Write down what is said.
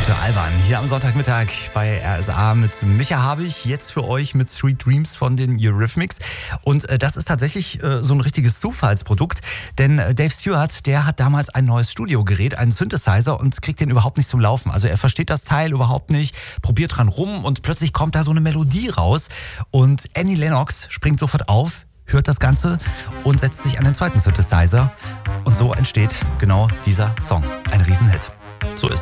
Dr. Alban hier am Sonntagmittag bei RSA mit Micha Habich, jetzt für euch mit Sweet Dreams von den Eurythmics. Und das ist tatsächlich so ein richtiges Zufallsprodukt, denn Dave Stewart, der hat damals ein neues Studiogerät, einen Synthesizer und kriegt den überhaupt nicht zum Laufen. Also er versteht das Teil überhaupt nicht, probiert dran rum und plötzlich kommt da so eine Melodie raus und Annie Lennox springt sofort auf, hört das Ganze und setzt sich an den zweiten Synthesizer und so entsteht genau dieser Song. Ein Riesenhit. So ist